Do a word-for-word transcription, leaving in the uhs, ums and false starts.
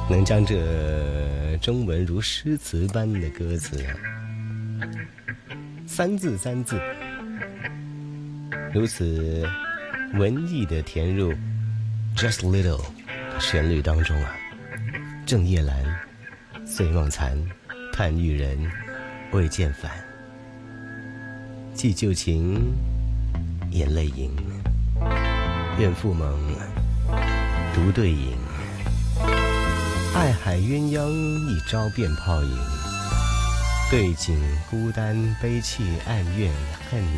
能将这中文如诗词般的歌词啊，三字三字如此文艺的填入 Just Little 的旋律当中啊，正夜阑，岁梦残，盼遇人，未见返，寄旧情，眼泪盈，愿复蒙独对影，爱海鸳鸯一朝变泡影，对景孤单悲泣暗怨恨